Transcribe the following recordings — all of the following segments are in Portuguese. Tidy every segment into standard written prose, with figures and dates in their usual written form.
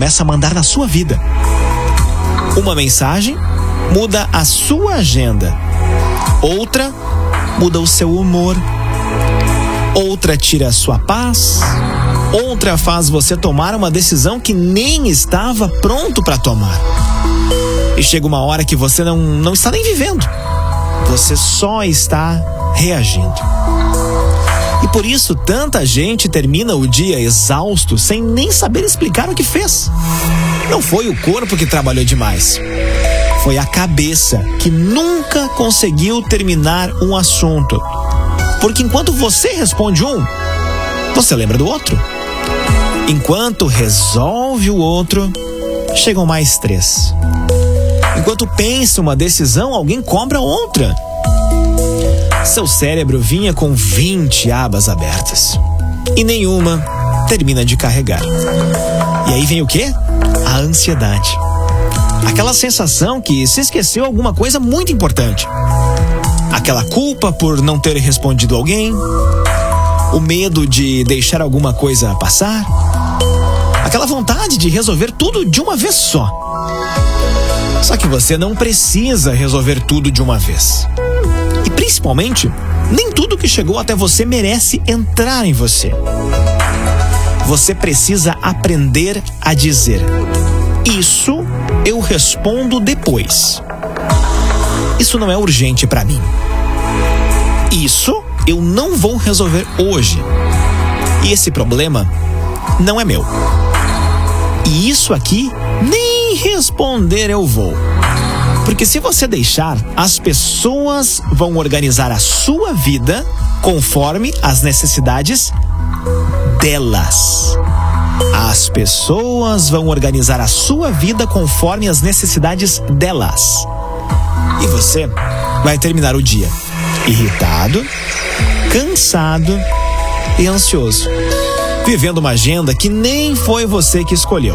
começa a mandar na sua vida. Uma mensagem muda a sua agenda. Outra muda o seu humor. Outra tira a sua paz. Outra faz você tomar uma decisão que nem estava pronto para tomar. E chega uma hora que você não está nem vivendo. Você só está reagindo. E por isso tanta gente termina o dia exausto sem nem saber explicar o que fez. Não foi o corpo que trabalhou demais. Foi a cabeça que nunca conseguiu terminar um assunto. Porque enquanto você responde um, você lembra do outro. Enquanto resolve o outro, chegam mais 3. Enquanto pensa uma decisão, alguém cobra outra. Seu cérebro vinha com 20 abas abertas e nenhuma termina de carregar. E aí vem o quê? A ansiedade. Aquela sensação que se esqueceu alguma coisa muito importante. Aquela culpa por não ter respondido alguém. O medo de deixar alguma coisa passar. Aquela vontade de resolver tudo de uma vez só. Só que você não precisa resolver tudo de uma vez. E principalmente, nem tudo que chegou até você merece entrar em você. Você precisa aprender a dizer: isso eu respondo depois. Isso não é urgente para mim. Isso eu não vou resolver hoje. E esse problema não é meu. E isso aqui nem responder eu vou. Porque se você deixar, as pessoas vão organizar a sua vida conforme as necessidades delas. As pessoas vão organizar a sua vida conforme as necessidades delas. E você vai terminar o dia irritado, cansado e ansioso, vivendo uma agenda que nem foi você que escolheu.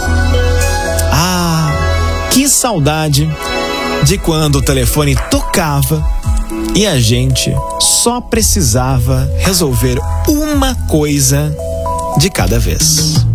Ah, que saudade de quando o telefone tocava e a gente só precisava resolver uma coisa de cada vez.